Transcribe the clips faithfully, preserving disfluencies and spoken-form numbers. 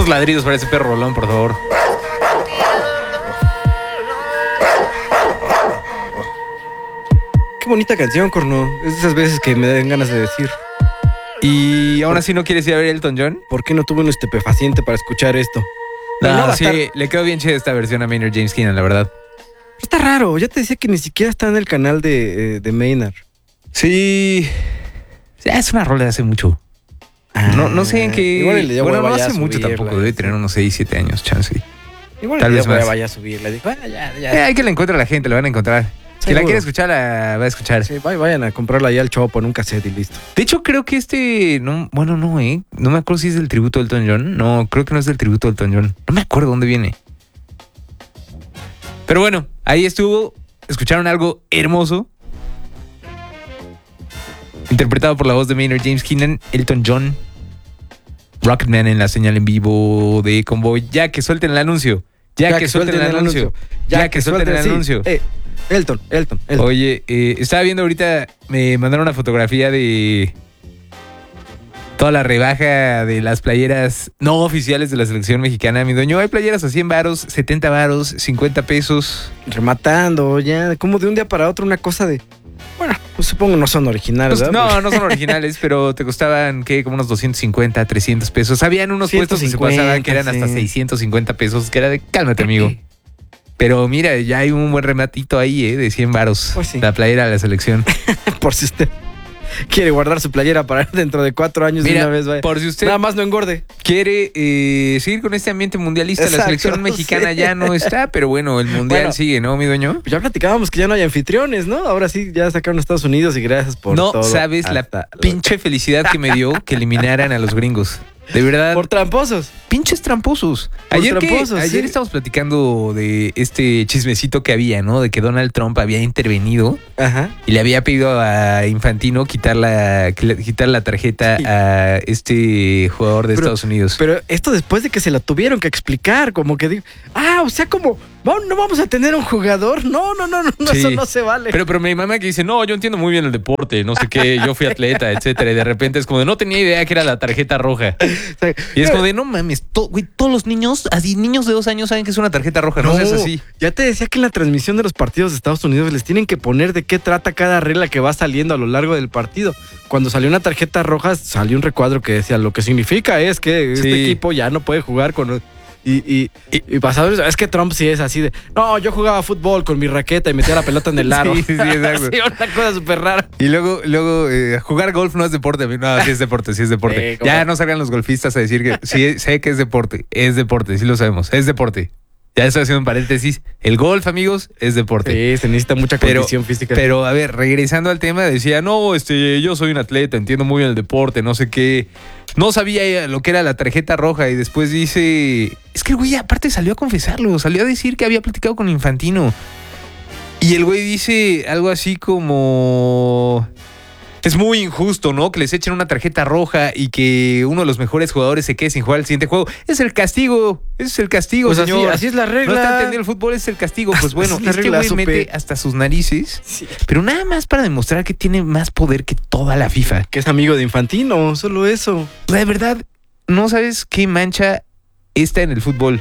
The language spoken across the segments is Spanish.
Unos ladridos para ese perro rolón, por favor. Qué bonita canción, Corno. Es de esas veces que me dan ganas de decir. ¿Y aún así no quieres ir a ver Elton John? ¿Por qué no tuve un estupefaciente para escuchar esto? No, no va a sí, estar- le quedó bien chida esta versión a Maynard James Keenan, la verdad. Está raro. Ya te decía que ni siquiera está en el canal de, eh, de Maynard. Sí. Sí, es una rola de hace mucho. No, no sé en qué. Igual y le dio Bueno, no hueva ya hace mucho subirla, tampoco. Debe sí. tener unos seis, siete años, chance. Igual Tal le vez dio hueva más. vaya a subir. Le dijo, ah, ya, ya. Eh, hay que la encuentre a la gente, la van a encontrar. Si la Seguro. quiere escuchar, la va a escuchar. Sí, vay- vayan a comprarla allá al Chopo en un cassette y listo. De hecho, creo que este. No, bueno, no, ¿eh? No me acuerdo si es del tributo de Elton John. No, creo que no es del tributo de Elton John. No me acuerdo dónde viene. Pero bueno, ahí estuvo. Escucharon algo hermoso. Interpretado por la voz de Maynard James Keenan, Elton John. Rocketman en la señal en vivo de Convoy. Ya que suelten el anuncio. Ya, que, suelten, el anuncio. Ya, que suelten el sí. anuncio. Eh, Elton, Elton, Elton. Oye, eh, estaba viendo ahorita, me mandaron una fotografía de toda la rebaja de las playeras no oficiales de la selección mexicana. Mi dueño, hay playeras a cien varos, setenta varos, cincuenta pesos. Rematando, ya. Como de un día para otro una cosa de... Bueno, pues supongo no son originales, Pues, ¿verdad? no, no son originales, pero te costaban, ¿qué? Como unos doscientos cincuenta, trescientos pesos. Habían unos puestos que se ciento cincuenta, pasaban que eran hasta sí. seiscientos cincuenta pesos, que era de cálmate, amigo. Pero mira, ya hay un buen rematito ahí, ¿eh? De cien varos. Pues sí. La playera de la selección. Por si usted quiere guardar su playera para dentro de cuatro años de Mira, una vez, vaya. por si usted Nada más no engorde. quiere eh, seguir con este ambiente mundialista, la Exacto, selección mexicana sí. ya no está, pero bueno, el mundial Bueno. sigue, ¿no, mi dueño? Pues ya platicábamos que ya no hay anfitriones, ¿no? Ahora sí, ya sacaron a Estados Unidos y gracias por No todo. sabes la Hasta- pinche felicidad que me dio que eliminaran a los gringos. De verdad, Por tramposos. pinches tramposos. Por Ayer, que- tramposos, ayer sí. estábamos platicando de este chismecito que había, ¿no? De que Donald Trump había intervenido Ajá. y le había pedido a Infantino quitar la, quitar la tarjeta Sí. a este jugador de Pero- Estados Unidos. Pero esto después de que se la tuvieron que explicar, como que digo, ah, o sea, como, ¿va- ¿no vamos a tener un jugador? No, no, no, no, no, Sí. eso no se vale. Pero, pero mi mamá que dice, no, yo entiendo muy bien el deporte, no sé qué, yo fui atleta, etcétera. Y de repente es como de, no tenía idea que era la tarjeta roja. O sea, Y es como de, no mames, to- güey, todos los niños, así niños de dos años saben que es una tarjeta roja, no, seas así. Ya te decía que en la transmisión de los partidos de Estados Unidos les tienen que poner de qué trata cada regla que va saliendo a lo largo del partido. Cuando salió una tarjeta roja, salió un recuadro que decía, lo que significa es que este Sí. equipo ya no puede jugar con... Y, y, y, y pasado eso, es que Trump sí es así de, no, yo jugaba fútbol con mi raqueta y metía la pelota en el aro. Sí, sí, exacto. Sí, una cosa súper rara. Y luego, luego eh, jugar golf no es deporte. No, sí es deporte, sí es deporte. Sí, ¿cómo? Ya no salgan los golfistas a decir que sí, sé que es deporte. Es deporte, sí lo sabemos. Es deporte. Ya estoy haciendo un paréntesis. El golf, amigos, es deporte. Sí, se necesita mucha Pero, condición física. pero, a ver, regresando al tema, decía, no, este, yo soy un atleta, entiendo muy bien el deporte, no sé qué. No sabía lo que era la tarjeta roja y después dice... Es que el güey aparte salió a confesarlo, salió a decir que había platicado con Infantino. Y el güey dice algo así como... Es muy injusto, ¿no? Que les echen una tarjeta roja y que uno de los mejores jugadores se quede sin jugar el siguiente juego. Es el castigo, ese es el castigo, Pues así, señor. así es la No regla. está entendiendo el fútbol, es el castigo. Pues bueno, Es la este regla, güey supe. mete hasta sus narices, Sí. pero nada más para demostrar que tiene más poder que toda la FIFA. Que es amigo de Infantino, solo eso. O sea, de verdad, no sabes qué mancha está en el fútbol.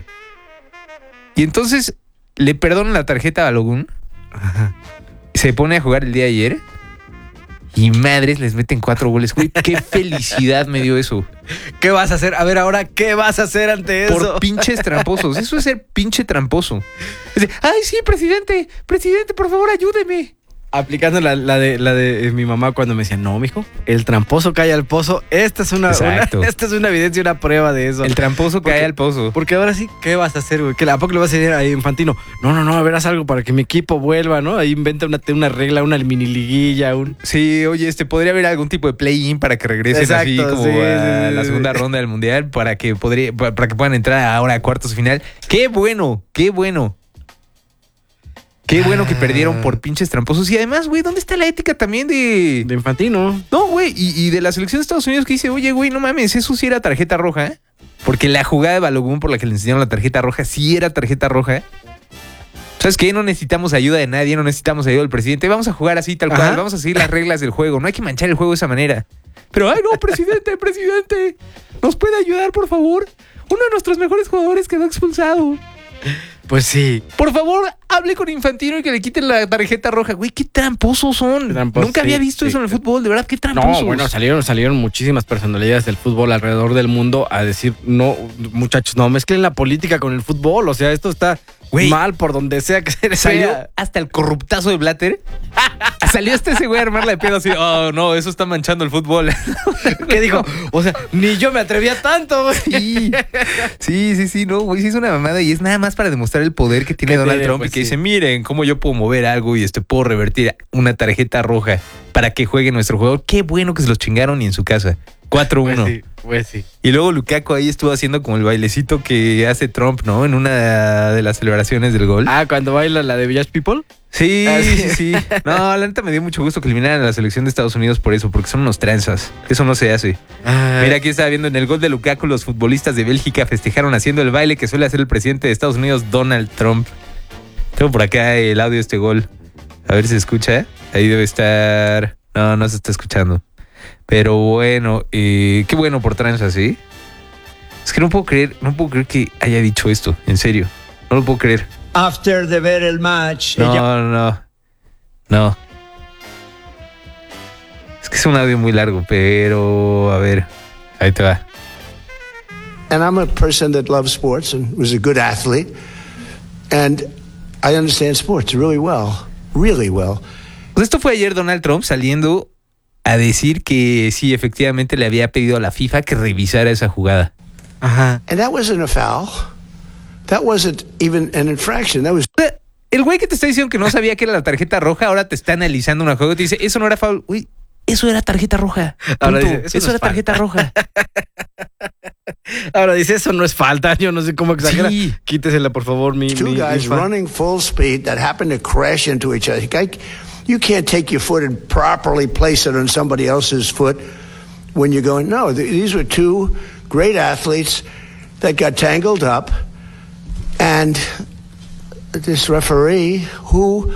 Y entonces le perdonan la tarjeta a Balogun, Ajá. se pone a jugar el día de ayer y madres les meten cuatro goles. Güey, qué felicidad me dio eso. ¿Qué vas a hacer? A ver, ahora, ¿qué vas a hacer ante eso? Por pinches tramposos. Eso es ser pinche tramposo. Es de, ay, sí, presidente, presidente, por favor, ayúdeme. Aplicando la, la de, la de eh, mi mamá cuando me decía, no, mijo, el tramposo cae al pozo. Esta es una, Exacto. una- esta es una evidencia, una prueba de eso. El tramposo Porque- cae al pozo. Porque ahora sí, ¿qué vas a hacer, güey? ¿Que ¿A poco le vas a decir a Infantino? No, no, no, verás algo para que mi equipo vuelva, ¿no? Ahí inventa una, una regla, una mini liguilla, un... Sí, oye, este podría haber algún tipo de play-in para que regresen Exacto, así como sí, a sí, la sí. segunda ronda del mundial para que podría, para que puedan entrar ahora a cuartos de final. Qué bueno, qué bueno. Qué bueno que Ah. perdieron por pinches tramposos. Y además, güey, ¿dónde está la ética también de. De Infantino. No, güey, y, y de la selección de Estados Unidos que dice, oye, güey, no mames, eso sí era tarjeta roja. ¿Eh? Porque la jugada de Balogun por la que le enseñaron la tarjeta roja sí era tarjeta roja. ¿Sabes qué? No necesitamos ayuda de nadie, no necesitamos ayuda del presidente. Vamos a jugar así, tal cual. Ajá. Vamos a seguir las reglas del juego. No hay que manchar el juego de esa manera. Pero, ay, no, presidente, presidente, ¿nos puede ayudar, por favor? uno de nuestros mejores jugadores quedó expulsado. Pues sí. Por favor, hable con Infantino y que le quiten la tarjeta roja. Güey, qué tramposos son. Tramposos, Nunca había sí, visto sí. eso en el fútbol, de verdad, qué tramposos. No, bueno, salieron, salieron muchísimas personalidades del fútbol alrededor del mundo a decir, no, muchachos, no mezclen la política con el fútbol. O sea, esto está Güey, mal por donde sea que se Salió vea. hasta el corruptazo de Blatter. Salió hasta ese güey a armarla de pedo así. Oh, no, eso está manchando el fútbol. ¿Qué dijo? O sea, ni yo me atrevía tanto, güey. Sí, sí, sí, sí, no, güey, sí es una mamada y es nada más para demostrar el poder que tiene Que Donald tiene, Trump pues, y que sí. dice, miren cómo yo puedo mover algo y este puedo revertir una tarjeta roja para que juegue nuestro jugador. Qué bueno que se los chingaron y en su casa. cuatro uno. Pues sí, pues sí. Y luego Lukaku ahí estuvo haciendo como el bailecito que hace Trump, ¿no? En una de las celebraciones del gol. Ah, cuando baila la de Village People. Sí, Ah, sí. sí, sí. No, la neta me dio mucho gusto que eliminaran a la selección de Estados Unidos por eso, porque son unos tranzas. Eso no se hace. Mira, aquí estaba viendo en el gol de Lukaku, los futbolistas de Bélgica festejaron haciendo el baile que suele hacer el presidente de Estados Unidos, Donald Trump. Tengo por acá el audio de este gol. A ver si se escucha. Ahí debe estar. No, no se está escuchando. Pero bueno, eh, qué bueno por tranzas, ¿sí? Es que no puedo creer, no puedo creer que haya dicho esto, en serio. No lo puedo creer. After de ver el match, No, ella no, no. Es que es un audio muy largo, pero a ver, ahí te va. And I'm a person that loves sports and was a good athlete. And I understand sports really well, really well. Pues esto fue ayer Donald Trump saliendo a decir que sí, efectivamente le había pedido a la FIFA que revisara esa jugada. Ajá. And that wasn't a foul. That wasn't even an infraction. That was El güey que te está diciendo que no sabía que era la tarjeta roja, ahora te está analizando una jugada y te dice, eso no era foul. Uy, eso era tarjeta roja. Ahora Punto. dice, eso eso no era es falta. tarjeta roja. Ahora dice, eso no es falta. Yo no sé cómo exagera. Sí. Quítesela, por favor, mi, two mi guys infa. running full speed that happened to crash into each other. Like, you can't take your foot and properly place it on somebody else's foot when you're going, no, th- these were two great athletes that got tangled up. And this referee, who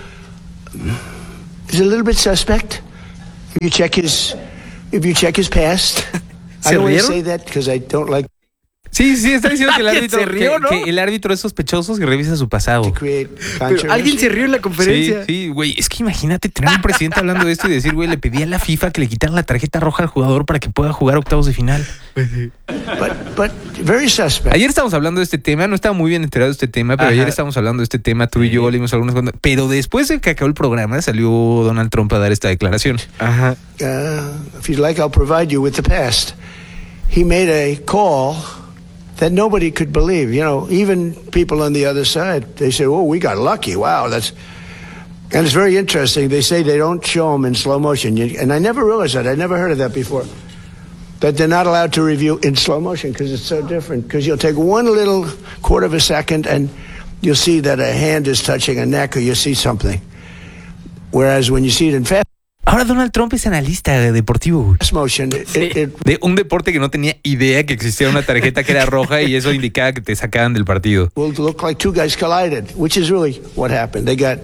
is a little bit suspect, if you check his, if you check his past, I ¿Se don't want to rieron? say that because I don't like Sí, sí, está diciendo que el Alguien árbitro, se rió, que- ¿no? que el árbitro es sospechoso y revisa su pasado. to create Pero controversy. alguien se rió en la Sí, conferencia. sí, güey. Es que imagínate tener un presidente hablando de esto y decir, güey, le pedí a la FIFA que le quitaran la tarjeta roja al jugador para que pueda jugar octavos de final. But, but very suspect. Ayer estábamos hablando de este tema, no estaba muy bien enterado de este tema, pero Ajá. ayer estábamos hablando de este tema, tú y yo leímos algunas cosas. Pero después de que acabó el programa, salió Donald Trump a dar esta declaración. Ajá. Uh, if you'd like, I'll provide you with the past. He made a call that nobody could believe. You know, even people on the other side, they say, oh, we got lucky. Wow, that's... And it's very interesting. They say they don't show them in slow motion. You- And I never realized that. I never heard of that before. That they're not allowed to review in slow motion because it's so different. Because you'll take one little quarter of a second and you'll see that a hand is touching a neck or you'll see something. Whereas when you see it in fast Ahora Donald Trump es analista deportivo, güey. motion, it, it, it De un deporte que no tenía idea que existía una tarjeta que era roja y eso indicaba que te sacaban del partido. will look like two guys collided, which is really what happened. They got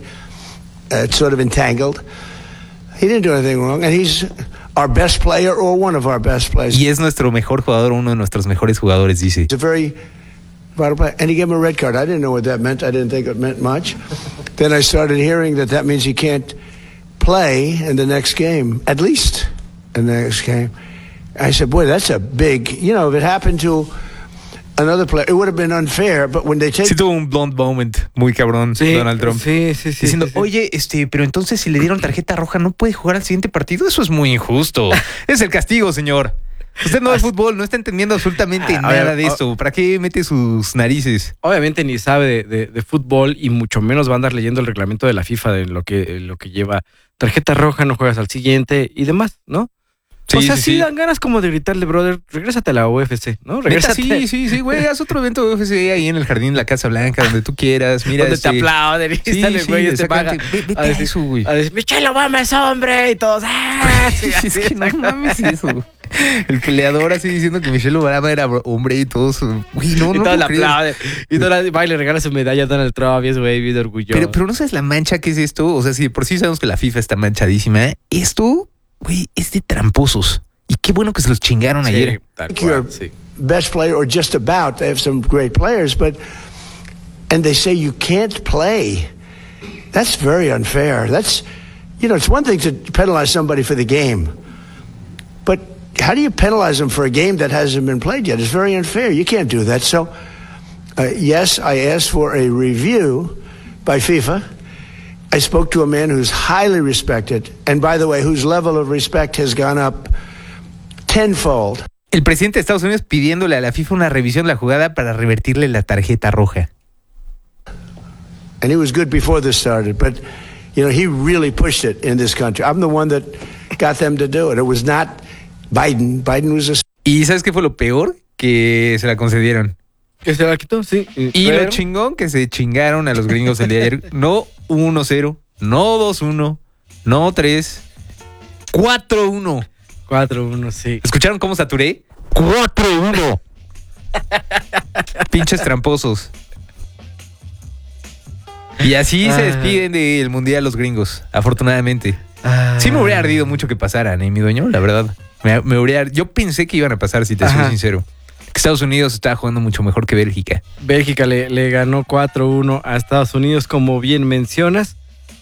uh, sort of entangled. He didn't do anything wrong, and he's our best player or one of our best players. Y es nuestro mejor jugador, uno de nuestros mejores jugadores, dice. He's a very vital player, and he gave him a red card. I didn't know what that meant. I didn't think it meant much. Then I started hearing that that means he can't play in the next game, at least in the next game. I said, boy, that's a big, you know, if it happened to another player, it would have been unfair, but when they take Sí tuvo un blonde moment muy cabrón Sí, Donald Trump. Sí, sí, sí. Diciendo, sí, sí. oye, este, pero entonces si le dieron tarjeta roja, ¿no puede jugar al siguiente partido? Eso es muy injusto. Es el castigo, señor. Usted no ve fútbol, no está entendiendo absolutamente Ah, nada a ver, de esto. ¿Para qué mete sus narices? Obviamente ni sabe de, de- de fútbol y mucho menos va a andar leyendo el reglamento de la FIFA de lo que, lo que lleva tarjeta roja, no juegas al siguiente y demás, ¿no? Sí, o sea, sí, sí, sí. dan ganas como de gritarle, brother, regrésate a la U F C, ¿no? Neta, Regrésate. sí, sí, sí, güey, haz otro evento de U F C ahí en el jardín de la Casa Blanca, donde tú quieras. Mira, Donde te este- aplauden y Sí, sale, sí, güey, este paga. exactamente. Ve- vete A a decir, eso, güey. a decir, Michelle Obama es hombre y todos. ¡Ah! Sí, Es así, que no mames eso. El peleador así diciendo que Michelle Obama era hombre y todos. Güey, no, y no. todos le puedo creer. aplauden. Y todos le va y le regala su medalla a Donald Trump y es güey, bien orgulloso. Pero, pero no sabes la mancha que es esto. O sea, si de por sí sabemos que la FIFA está manchadísima, esto, güey, es de tramposos. Y qué bueno que se los chingaron Sí, ayer. tal You're- cual, sí. best player, or just about. They have some great players, but and they say you can't play. That's very unfair. That's, you know, it's one thing to penalize somebody for the game, but how do you penalize them for a game that hasn't been played yet? It's very unfair. You can't do that. So, uh, yes, I asked for a review by FIFA. I spoke to a man who's highly respected, and by the way, whose level of respect has gone up tenfold. El presidente de Estados Unidos pidiéndole a la FIFA una revisión de la jugada para revertirle la tarjeta roja. And he was good before this started, but, you know, he really pushed it in this country. I'm the one that got them to do it. It was not Biden. Biden was a... ¿Y sabes qué fue lo peor? Que se la concedieron. ¿Que se la quitó? Sí. Y pero... lo chingón que se chingaron a los gringos el día de ayer. No uno cero, no dos uno, no tres, cuatro uno. cuatro uno, sí. ¿Escucharon cómo saturé? cuatro uno. Pinches tramposos. Y así ah. se despiden del mundial los gringos, afortunadamente. Ah. Sí me hubiera ardido mucho que pasaran, ¿eh, mi dueño? La verdad. Me, me hubiera... Yo pensé que iban a pasar, si te soy sincero. Que Estados Unidos estaba jugando mucho mejor que Bélgica. Bélgica le, le ganó cuatro uno a Estados Unidos, como bien mencionas.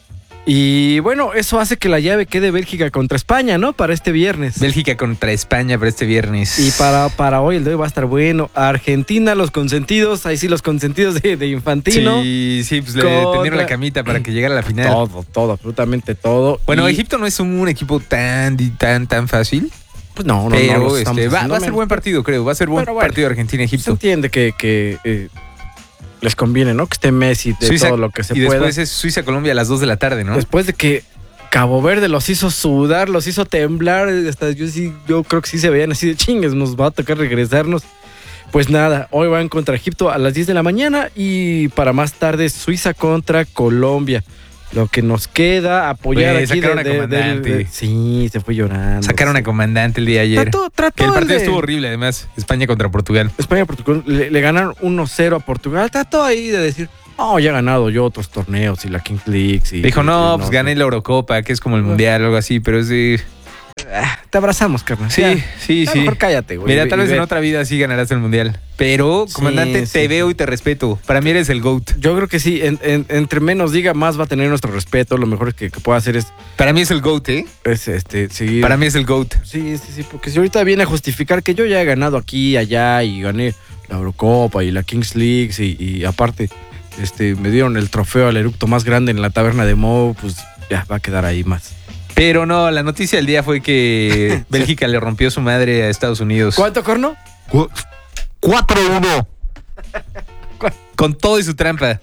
Y bueno, eso hace que la llave quede Bélgica contra España, ¿no? Para este viernes. Bélgica contra España para este viernes. Y para, para hoy, el de hoy va a estar bueno. Argentina, los consentidos, ahí sí los consentidos de, de Infantino. Sí, sí, pues contra... le tendieron la camita para que llegara a la final. Todo, todo, absolutamente todo. Bueno, y... Egipto no es un equipo tan, tan, tan fácil. Pues no, no, pero no. Este, va, va a ser buen partido, creo. Va a ser buen bueno, partido Argentina-Egipto. Se entiende que... que eh, les conviene, ¿no? Que esté Messi de Suiza, todo lo que se y pueda. Y después es Suiza-Colombia a las dos de la tarde, ¿no? Después de que Cabo Verde los hizo sudar, los hizo temblar, hasta yo sí, yo creo que sí se veían así de chingues, nos va a tocar regresarnos. Pues nada, hoy van contra Egipto a las diez de la mañana y para más tarde Suiza contra Colombia. Lo que nos queda apoyar Wey, aquí sacaron de, a comandante. De, de, de, sí, se fue llorando. Sacaron sí. a comandante el día de ayer. Trató, trató que el partido de... estuvo horrible, además. España contra Portugal. España Portugal le, le ganaron uno cero a Portugal. Trató ahí de decir, oh, ya he ganado yo otros torneos y la Kings League. Y, Dijo, no, y, pues no, gané la Eurocopa, que es como el Mundial o algo así, pero es de... Te abrazamos, carnal. Sí, ya, sí, ya sí. Mejor cállate, güey. Mira, tal vez en otra vida sí ganarás el Mundial. Pero, comandante, sí, te sí. veo y te respeto. Para mí eres el GOAT. Yo creo que sí. En, en, entre menos diga, más va a tener nuestro respeto. Lo mejor que, que pueda hacer es... Para mí es el GOAT, ¿eh? Es este, seguir... Para mí es el GOAT. Sí, sí, sí. Porque si ahorita viene a justificar que yo ya he ganado aquí, allá, y gané la Eurocopa y la Kings League, y, y aparte este, me dieron el trofeo al eructo más grande en la taberna de Mo, pues ya va a quedar ahí más. Pero no, la noticia del día fue que Bélgica le rompió su madre a Estados Unidos. ¿Cuánto, Corno? cuatro uno. Con todo y su trampa.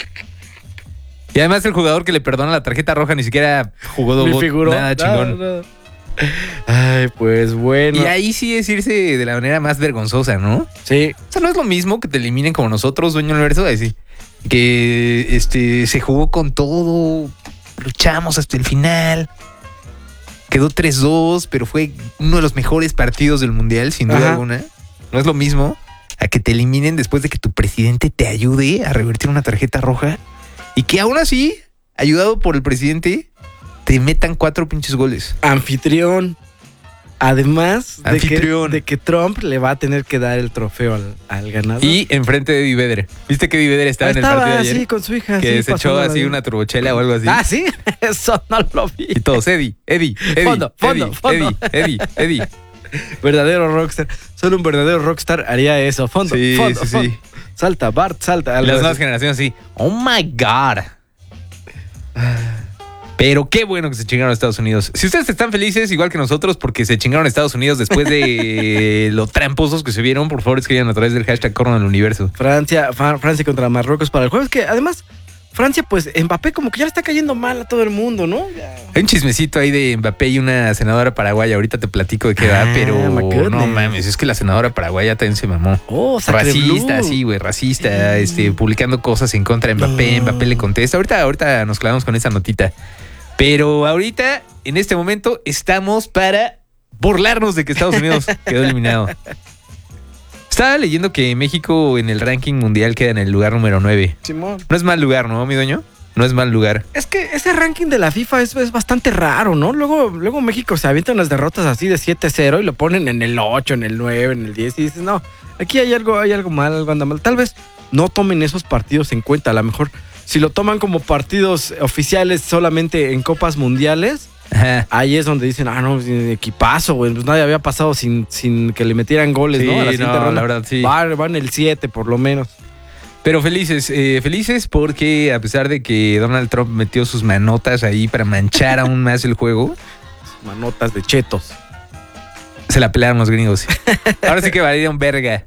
Y además el jugador que le perdona la tarjeta roja ni siquiera jugó doble. Nada chingón. No, no. Ay, pues bueno. Y ahí sí es irse de la manera más vergonzosa, ¿no? Sí. O sea, no es lo mismo que te eliminen como nosotros, dueño universo, decir que este se jugó con todo, luchamos hasta el final. Quedó tres dos, pero fue uno de los mejores partidos del Mundial, sin duda Ajá. alguna. No es lo mismo a que te eliminen después de que tu presidente te ayude a revertir una tarjeta roja y que aún así, ayudado por el presidente, te metan cuatro pinches goles. Anfitrión. Además de que, Anfitrión. de que Trump le va a tener que dar el trofeo al, al ganador. Y enfrente de Eddie Vedder. ¿Viste que Eddie Vedder estaba, estaba en el partido de ayer? Sí, con su hija. Que sí, se echó así una turbochela o algo así. Ah, ¿sí? Eso no lo vi. Y todos, Eddie, Eddie, Eddie, fondo, fondo, Eddie, fondo. Eddie, Eddie, Eddie. Verdadero rockstar. Solo un verdadero rockstar haría eso. Fondo, sí, fondo, sí, fondo. sí. Salta, Bart, salta. Las nuevas generaciones sí. Oh my God. Pero qué bueno que se chingaron a Estados Unidos. Si ustedes están felices, igual que nosotros, porque se chingaron a Estados Unidos después de lo tramposos que se vieron, por favor escriban a través del hashtag Corno del Universo. Francia, Francia contra Marruecos para el jueves, que además Francia, pues Mbappé como que ya le está cayendo mal a todo el mundo, ¿no? Ya. Hay un chismecito ahí de Mbappé y una senadora paraguaya. Ahorita te platico de qué ah, va, pero no mames, es que la senadora paraguaya también se mamó. Oh, racista, sí, güey, racista, sí. este, publicando cosas en contra de Mbappé. No. Mbappé le contesta. Ahorita, ahorita nos clavamos con esa notita. Pero ahorita, en este momento, estamos para burlarnos de que Estados Unidos quedó eliminado. Estaba leyendo que México en el ranking mundial queda en el lugar número nueve. Simón. No es mal lugar, ¿no, mi dueño? no es mal lugar. Es que ese ranking de la FIFA es, es bastante raro, ¿no? Luego, luego México se avientan las derrotas así de siete cero y lo ponen en el ocho, en el nueve, en el diez y dices, no, aquí hay algo, hay algo mal, algo anda mal. Tal vez no tomen esos partidos en cuenta. A lo mejor si lo toman como partidos oficiales solamente en copas mundiales, ajá, ahí es donde dicen, ah, no, equipazo, güey, pues nadie había pasado sin, sin que le metieran goles, sí, ¿no? A la siguiente no, ronda. la verdad, sí. Van, van el siete por lo menos. Pero felices, eh, felices porque a pesar de que Donald Trump metió sus manotas ahí para manchar aún más el juego. Manotas de chetos. Se la pelaron los gringos. Ahora sí que valieron verga.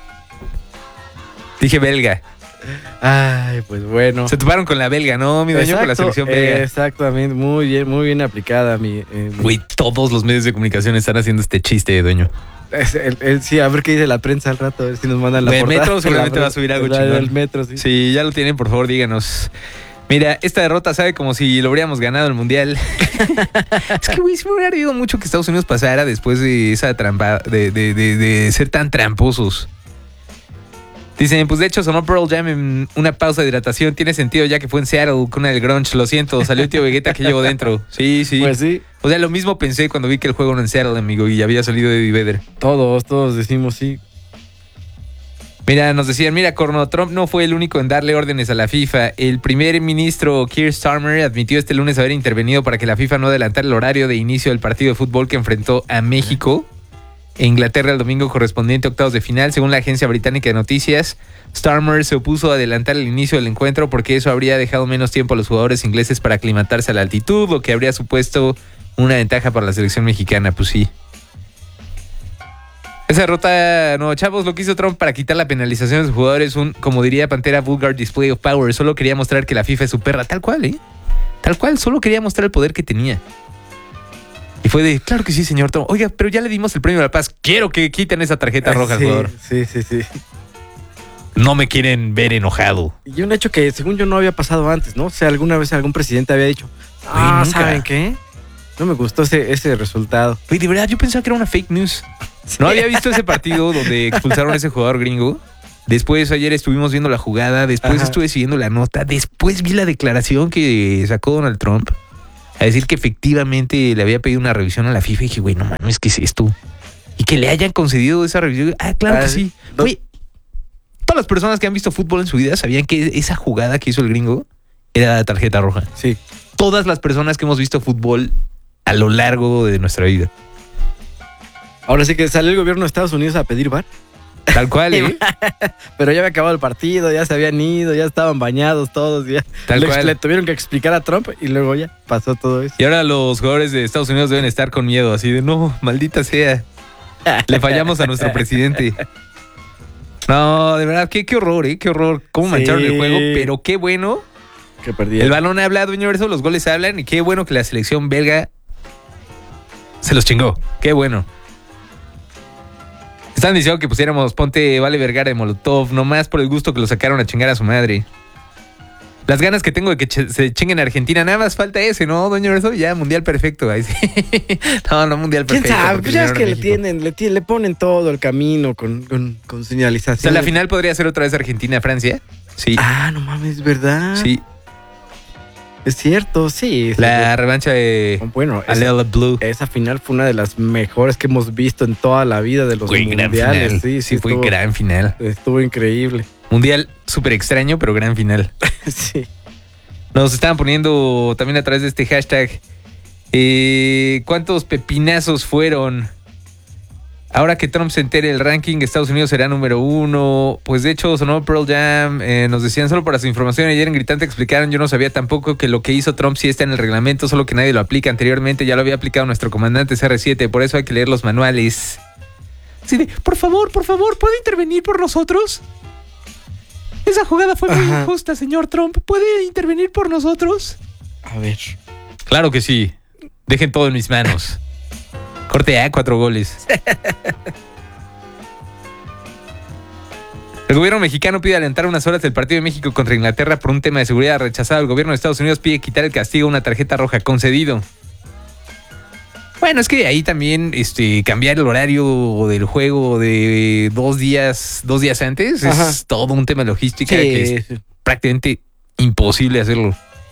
Dije belga. Ay, pues bueno. Se toparon con la belga, ¿no, mi dueño? Con la selección belga. Exactamente, muy bien, muy bien aplicada, mi... Eh, Güey, todos los medios de comunicación están haciendo este chiste, dueño. Es el, el, sí, a ver qué dice la prensa al rato, a ver si nos mandan la el portada. Metro seguramente va a subir algo chingón. El Metro, sí. Sí, ya lo tienen, por favor, díganos. Mira, esta derrota sabe como si lo habríamos ganado el Mundial. Es que, güey, se me hubiera ardido mucho que Estados Unidos pasara después de esa trampa, de, de, de, de ser tan tramposos. Dicen, pues de hecho sonó Pearl Jam en una pausa de hidratación. Tiene sentido ya que fue en Seattle, cuna del grunge. Lo siento, salió el tío Vegeta que llevo dentro. Sí, sí. Pues sí. O sea, lo mismo pensé cuando vi que el juego era en Seattle, amigo, y había salido Eddie Vedder. Todos, todos decimos sí. Mira, nos decían, mira, Corno, Trump no fue el único en darle órdenes a la FIFA. El primer ministro Keir Starmer admitió este lunes haber intervenido para que la FIFA no adelantara el horario de inicio del partido de fútbol que enfrentó a México e Inglaterra el domingo correspondiente a octavos de final. Según la agencia británica de noticias, Starmer se opuso a adelantar el inicio del encuentro porque eso habría dejado menos tiempo a los jugadores ingleses para aclimatarse a la altitud, lo que habría supuesto una ventaja para la selección mexicana. Pues sí. Esa derrota, no, chavos, lo que hizo Trump para quitar la penalización de sus jugadores, un, como diría Pantera, vulgar display of power. Solo quería mostrar que la FIFA es su perra, tal cual, ¿eh? Tal cual, solo quería mostrar el poder que tenía. Y fue de, claro que sí, señor Trump. Oiga, pero ya le dimos el premio a la paz. Quiero que quiten esa tarjeta roja al sí, jugador. Sí, sí, sí. No me quieren ver enojado. Y un hecho que, según yo, no había pasado antes, ¿no? O sea, alguna vez algún presidente había dicho, ah, ¿saben qué? No me gustó ese, ese resultado. Oye, de verdad, yo pensaba que era una fake news. Sí. No había visto ese partido donde expulsaron a ese jugador gringo. Después, ayer estuvimos viendo la jugada. Después Ajá. estuve siguiendo la nota. Después vi la declaración que sacó Donald Trump a decir que efectivamente le había pedido una revisión a la FIFA. Y dije, güey, no mames, ¿qué es esto? Y que le hayan concedido esa revisión. Ah, claro ah, que sí. No. Güey, todas las personas que han visto fútbol en su vida sabían que esa jugada que hizo el gringo era la tarjeta roja. Sí. Todas las personas que hemos visto fútbol a lo largo de nuestra vida. Ahora sí que salió el gobierno de Estados Unidos a pedir V A R. Tal cual, ¿eh? Pero ya había acabado el partido, ya se habían ido, ya estaban bañados todos. Ya Tal le, cual. Le tuvieron que explicar a Trump y luego ya pasó todo eso. Y ahora los jugadores de Estados Unidos deben estar con miedo, así de, no, maldita sea. Le fallamos a nuestro presidente. No, de verdad, qué, qué horror, ¿eh? Qué horror. Cómo mancharon sí. el juego, pero qué bueno. Que perdieron. El balón habla, dueño verso, los goles hablan y qué bueno que la selección belga se los chingó. Qué bueno. Estaban diciendo que pusiéramos Ponte Vale Vergara de Molotov, nomás por el gusto que lo sacaron a chingar a su madre. Las ganas que tengo de que ch- se chinguen a Argentina, nada más falta ese, ¿no, doña Verso? Ya, mundial perfecto. Ahí sí. No, no mundial perfecto. ¿Quién sabe? Pues ya es que le tienen, le, t- le ponen todo el camino con, con, con señalización. O sea, la final podría ser otra vez Argentina-Francia. Sí. Ah, no mames, ¿verdad? Sí. Es cierto, sí. La sí. revancha de bueno, esa, Blue. Esa final fue una de las mejores que hemos visto en toda la vida de los fue mundiales. Gran sí, sí, sí, fue estuvo, gran final. Estuvo increíble. Mundial súper extraño, pero gran final. Sí. Nos estaban poniendo también a través de este hashtag eh, ¿cuántos pepinazos fueron? Ahora que Trump se entere el ranking, Estados Unidos será número uno. Pues de hecho sonó Pearl Jam. Eh, nos decían solo para su información. Ayer en Gritante explicaron, yo no sabía tampoco que lo que hizo Trump sí está en el reglamento, solo que nadie lo aplica. Anteriormente ya lo había aplicado nuestro comandante C R siete, por eso hay que leer los manuales. Así de, por favor, por favor, ¿puede intervenir por nosotros? Esa jugada fue muy Ajá. injusta, señor Trump. ¿Puede intervenir por nosotros? A ver. Claro que sí. Dejen todo en mis manos. Corte A, cuatro goles. El gobierno mexicano pide adelantar unas horas del partido de México contra Inglaterra por un tema de seguridad rechazado. El gobierno de Estados Unidos pide quitar el castigo a una tarjeta roja, concedido. Bueno, es que ahí también este, cambiar el horario del juego de dos días, dos días antes Ajá. es todo un tema de logística sí, que es sí. prácticamente imposible hacerlo.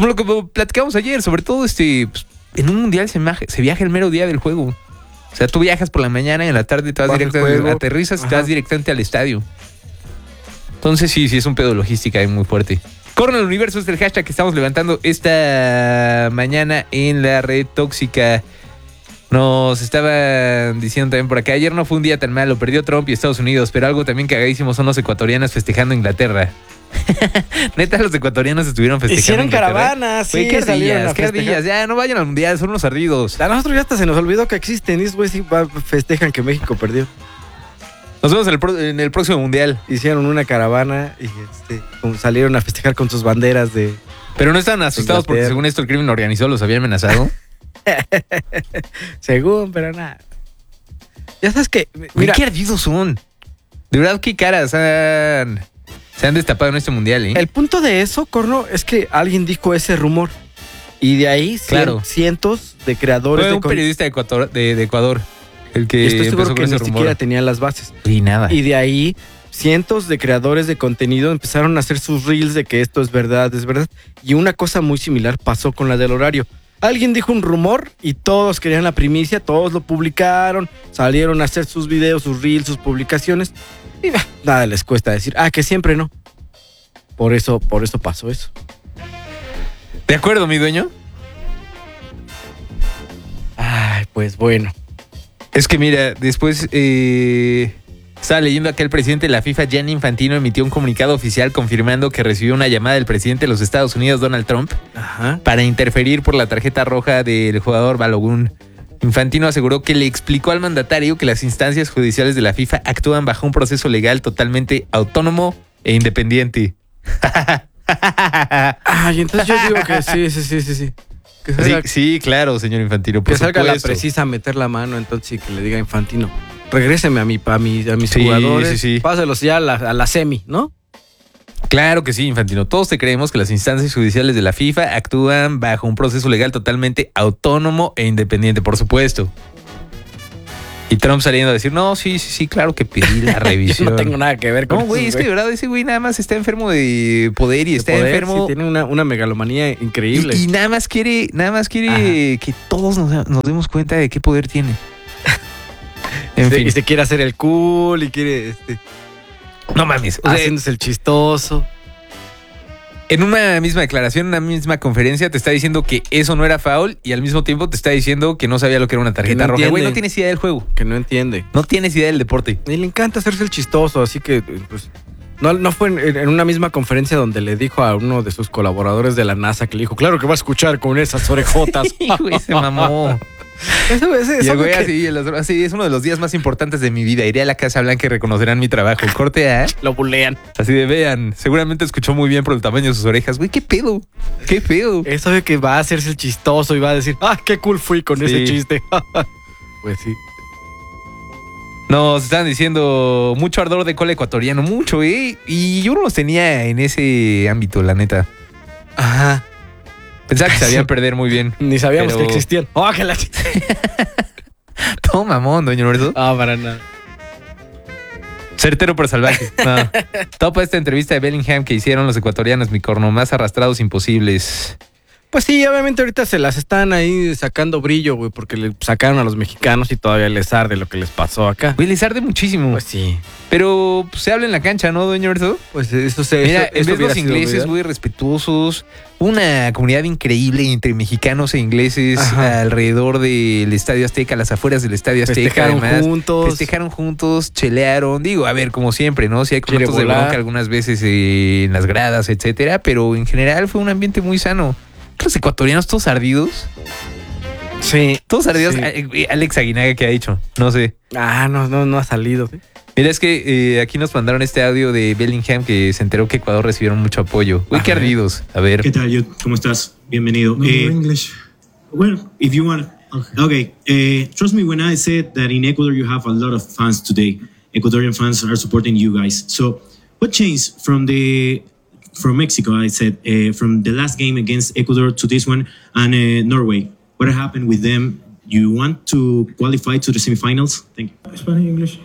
Como lo que platicamos ayer, sobre todo este, pues, en un mundial se, maja, se viaja el mero día del juego. O sea, tú viajas por la mañana y en la tarde te vas directamente, aterrizas y te vas directamente al estadio. Entonces sí, sí es un pedo logística ahí muy fuerte. Corre el universo es el hashtag que estamos levantando esta mañana en la red tóxica. Nos estaban diciendo también por acá, ayer no fue un día tan malo, perdió Trump y Estados Unidos, pero algo también cagadísimo son los ecuatorianos festejando Inglaterra. Neta, los ecuatorianos estuvieron festejando Hicieron Inglaterra. caravanas, sí, Güey, qué salieron ardillas, a qué festejar. ardillas, ya no vayan al mundial, son unos ardidos. A nosotros ya hasta se nos olvidó que existen. Y esos güeyes sí va- festejan que México perdió. Nos vemos en el, pro- en el próximo mundial. Hicieron una caravana y este, como salieron a festejar con sus banderas de... Pero no estaban asustados porque Inglaterra. según esto el crimen organizado los había amenazado. Según, pero nada. Ya sabes que... Mira, Mira, qué ardidos son. De verdad, qué caras han, se han destapado en este mundial, ¿eh? el punto de eso, Corno, es que alguien dijo ese rumor. Y de ahí cien- Claro. cientos de creadores Fue de... un con- periodista de Ecuador, de, de Ecuador el y que estoy seguro empezó que con ni ese rumor. siquiera tenían las bases. Y nada. Y de ahí cientos de creadores de contenido empezaron a hacer sus reels de que esto es verdad, es verdad. Y una cosa muy similar pasó con la del horario. Alguien dijo un rumor y todos querían la primicia, todos lo publicaron, salieron a hacer sus videos, sus reels, sus publicaciones. Y bah, nada les cuesta decir, ah, que siempre no. Por eso, por eso pasó eso. ¿De acuerdo, mi dueño? Ay, pues bueno. Es que mira, después eh, estaba leyendo acá el presidente de la FIFA, Gianni Infantino, emitió un comunicado oficial confirmando que recibió una llamada del presidente de los Estados Unidos, Donald Trump, Ajá. para interferir por la tarjeta roja del jugador Balogun. Infantino aseguró que le explicó al mandatario que las instancias judiciales de la FIFA actúan bajo un proceso legal totalmente autónomo e independiente. Ay, entonces yo digo que sí, sí, sí, sí, sí. Que Sí, salga, sí, claro, señor Infantino, por que salga la supuesto. precisa a meter la mano, entonces, y que le diga a Infantino, regréseme a, mi, a, mi, a mis Sí, jugadores, sí, sí. pásalos ya a la, a la semi, ¿no? Claro que sí, Infantino. Todos te creemos que las instancias judiciales de la FIFA actúan bajo un proceso legal totalmente autónomo e independiente, por supuesto. Y Trump saliendo a decir, no, sí, sí, sí, claro que pedí la Yo revisión. no tengo nada que ver con No, güey, esos es que de verdad ese güey nada más está enfermo de poder y de está poder, enfermo. sí, tiene una, una megalomanía increíble. Y, y nada más quiere, nada más quiere que todos nos, nos demos cuenta de qué poder tiene. En Sí, fin. y se quiere hacer el cool y quiere este, No mames. O sea, haciéndose el chistoso. en una misma declaración, en una misma conferencia, te está diciendo que eso no era foul y al mismo tiempo te está diciendo que no sabía lo que era una tarjeta no roja. Güey, entiende. no tienes idea del juego. Que no entiende. No tienes idea del deporte. Y le encanta hacerse el chistoso, así que pues no, no fue en, en una misma conferencia donde le dijo a uno de sus colaboradores de la NASA que le dijo, claro que va a escuchar con esas orejotas. Güey, se mamó. Eso, ese, Y eso el güey que- así, el otro, así, es uno de los días más importantes de mi vida. Iré a la Casa Blanca y reconocerán mi trabajo. Corte A. lo bulean. Así de vean. Seguramente escuchó muy bien por el tamaño de sus orejas. Güey, qué pedo. Qué pedo. Eso de que va a hacerse el chistoso y va a decir, ah, qué cool fui con Sí. ese chiste. Pues sí. Nos están diciendo mucho ardor de cola ecuatoriano. Mucho, ¿eh? Y yo no los tenía en ese ámbito, la neta. Ajá. Pensaba que sabían perder muy bien. Ni sabíamos Pero- que existían. ¡Oh, que la ch- Toma, mamón, doña Norberto. Ah, para nada. Certero pero salvaje. No. Topa esta entrevista de Bellingham que hicieron los ecuatorianos, mi corno. Más arrastrados imposibles. Pues sí, obviamente ahorita se las están ahí sacando brillo, güey, porque le sacaron a los mexicanos y todavía les arde lo que les pasó acá. Güey, les arde muchísimo. Pues sí. Pero pues, se habla en la cancha, ¿no, doña Norberto? Pues eso se. Mira, eso- en eso vez de hubiera los sido ingleses, olvidar. güey, respetuosos, una comunidad increíble entre mexicanos e ingleses Ajá. alrededor del Estadio Azteca, las afueras del Estadio Azteca. Festejaron además, juntos. Festejaron juntos, chelearon. Digo, a ver, como siempre, ¿no? Si hay Quiere momentos de volar. bronca algunas veces eh, en las gradas, etcétera, pero en general fue un ambiente muy sano. Los ecuatorianos todos ardidos. Sí. Todos ardidos. Sí. Eh, eh, Alex Aguinaga, ¿qué ha dicho? No sé. Ah, no, no, no ha salido. ¿sí? Mira, es que eh, aquí nos mandaron este audio de Bellingham que se enteró que Ecuador recibieron mucho apoyo. Uy, qué Ajá. ardidos. A ver. ¿Qué tal, Jude? ¿Cómo estás? Bienvenido. No, Eh, English. well, if you want. Okay. Uh, trust me when I said that in Ecuador you have a lot of fans today. Ecuadorian fans are supporting you guys. So, what changed from the from Mexico? I said uh, from the last game against Ecuador to this one and uh, Norway. What happened with them? You want to qualify to the semifinals? Thank you. Spanish, English.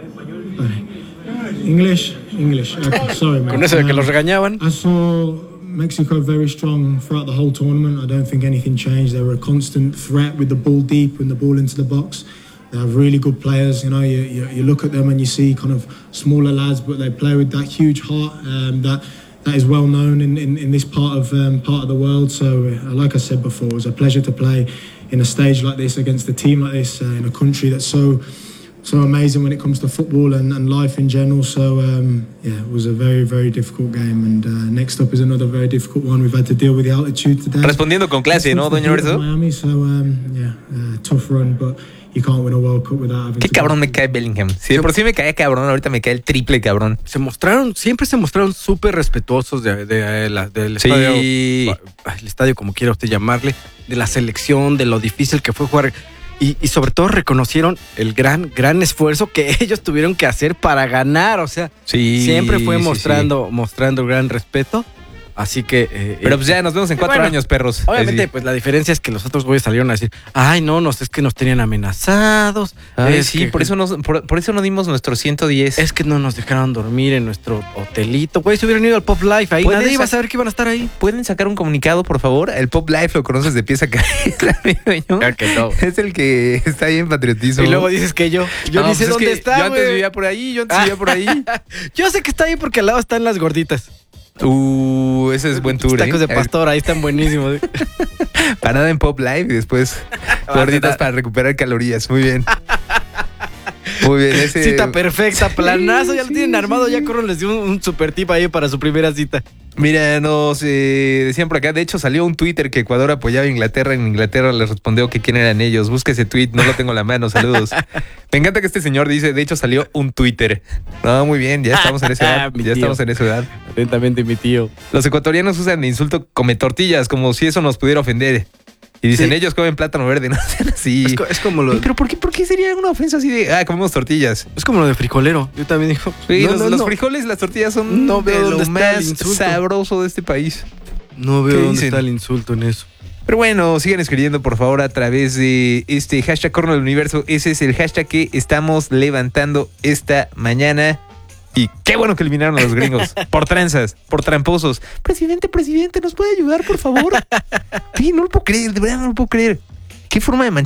Vale. English, English. Okay, sorry, man. Con eso de que Uh, los regañaban. I saw Mexico very strong throughout the whole tournament. I don't think anything changed. They were a constant threat with the ball deep and the ball into the box. They have really good players. You know, you, you, you look at them and you see kind of smaller lads, but they play with that huge heart um, that that is well known in, in, in this part of um, part of the world. So, uh, like I said before, it was a pleasure to play in a stage like this against a team like this uh, in a country that's so so amazing when it comes to football and, and life in general. So um, yeah, it was a very very difficult game. And uh, next up is another very difficult one. We've had to deal with the altitude today. Respondiendo con clase, ¿no, doña Verso? Miami, so um, yeah, uh, tough run, but you can't win a World Cup without having Qué to cabrón go. me cae Bellingham. Si de por sí me cae cabrón, ahorita me cae el triple cabrón. Se mostraron, siempre se mostraron súper respetuosos de, de, de la- del Sí. estadio, el estadio como quiera usted llamarle, de la selección, de lo difícil que fue jugar. Y, y sobre todo reconocieron el gran, gran esfuerzo que ellos tuvieron que hacer para ganar. O sea, Sí, siempre fue sí, mostrando, mostrando gran respeto. Así que... eh, Pero eh, pues ya nos vemos en cuatro bueno, años, perros. obviamente, Así. pues la diferencia es que los otros güeyes salieron a decir, ay, no, no, es que nos tenían amenazados. Ay, es sí, que- por eso, nos, por, por eso no dimos nuestro ciento diez. Es que no nos dejaron dormir en nuestro hotelito. Güey, se hubieran ido al Pop Life. Ahí ¿Puedes nadie iba a sa- saber que iban a estar ahí. ¿Pueden sacar un comunicado, por favor? El Pop Life lo conoces de pies a cabeza, amigo, ¿no? Claro que no. Es el que está ahí en patriotismo. Y luego dices que yo. Yo No, ni sé pues es dónde que está, Yo antes güey. vivía por ahí, yo antes vivía por ahí. Yo sé que está ahí porque al lado están las gorditas. Uh, ese es buen tour, Tacos ¿eh? de pastor, ahí están buenísimos. Parada en Pop Live y después gorditas para recuperar calorías. Muy bien. Muy bien, ese... Cita perfecta, planazo. Ya lo sí, tienen armado. sí. Ya Corro les dio un, un super tip ahí para su primera cita. Mira, nos eh, decían por acá, de hecho salió un Twitter que Ecuador apoyaba a Inglaterra, en Inglaterra les respondió que quién eran ellos. Busca ese tweet, no lo tengo a la mano, saludos. Me encanta que este señor dice, de hecho salió un Twitter. No, muy bien, ya estamos en esa edad, Mi ya tío. estamos en esa edad. Atentamente, mi tío. Los ecuatorianos usan de insulto come tortillas, como si eso nos pudiera ofender. Y dicen, Sí. ellos comen plátano verde, no sean así. Es, co- es como lo, Oye, Pero ¿por qué, ¿por qué sería una ofensa así de, ah, comemos tortillas? es como lo de frijolero. Yo también digo. Sí, no, los, no, los no. frijoles, las tortillas son No de veo lo dónde está el más insulto. sabroso de este país. No ¿Qué veo dónde dicen? está el insulto en eso. Pero bueno, sigan escribiendo por favor a través de este hashtag Corno del Universo. Ese es el hashtag que estamos levantando esta mañana. Y qué bueno que eliminaron a los gringos. Por tranzas, por tramposos. Presidente, presidente, ¿nos puede ayudar, por favor? Sí, no lo puedo creer, de verdad no lo puedo creer. ¿Qué forma de manchar